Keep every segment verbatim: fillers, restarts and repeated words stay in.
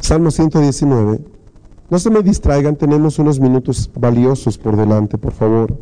Salmo ciento diecinueve. No se me distraigan, tenemos unos minutos valiosos por delante, por favor.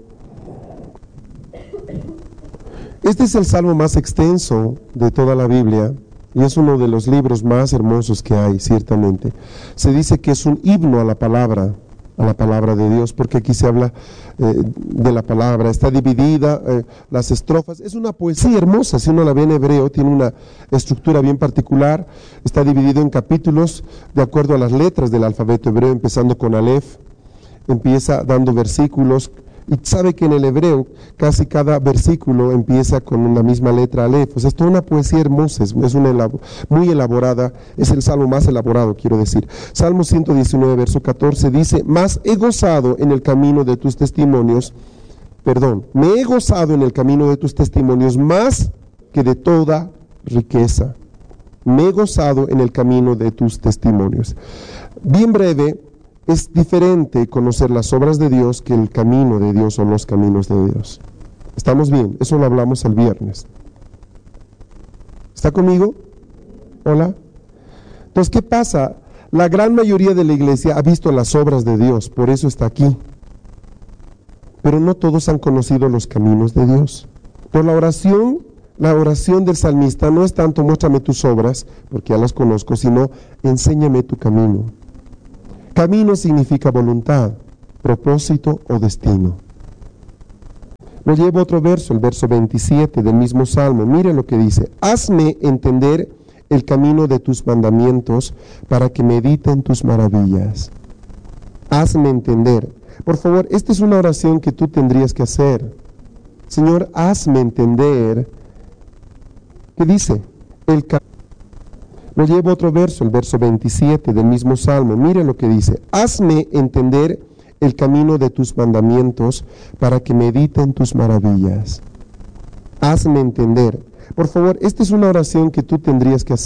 Este es el salmo más extenso de toda la Biblia y es uno de los libros más hermosos que hay, ciertamente. Se dice que es un himno a la palabra, a la palabra de Dios, porque aquí se habla eh, de la palabra, está dividida, eh, las estrofas, es una poesía hermosa, si uno la ve en hebreo, tiene una estructura bien particular, está dividido en capítulos de acuerdo a las letras del alfabeto hebreo, empezando con Aleph, empieza dando versículos, y sabe que en el hebreo casi cada versículo empieza con una misma letra Aleph. O sea, es toda una poesía hermosa, es, es una elab- muy elaborada, es el salmo más elaborado, quiero decir. Salmo ciento diecinueve, verso catorce dice: mas he gozado en el camino de tus testimonios, perdón, me he gozado en el camino de tus testimonios más que de toda riqueza. Me he gozado en el camino de tus testimonios. Bien breve. Es diferente conocer las obras de Dios que el camino de Dios o los caminos de Dios. ¿Estamos bien? Eso lo hablamos el viernes. ¿Está conmigo? ¿Hola? Entonces, ¿qué pasa? La gran mayoría de la iglesia ha visto las obras de Dios, por eso está aquí. Pero no todos han conocido los caminos de Dios. Por la oración, la oración del salmista no es tanto muéstrame tus obras, porque ya las conozco, sino enséñame tu camino. Camino significa voluntad, propósito o destino. Me llevo a otro verso, el verso veintisiete del mismo Salmo. Mire lo que dice: hazme entender el camino de tus mandamientos para que medite en tus maravillas. Hazme entender. Por favor, esta es una oración que tú tendrías que hacer. Señor, hazme entender. ¿Qué dice? El camino. Me llevo a otro verso, el verso veintisiete del mismo Salmo. Mire lo que dice: hazme entender el camino de tus mandamientos para que medite en tus maravillas. Hazme entender. Por favor, esta es una oración que tú tendrías que hacer.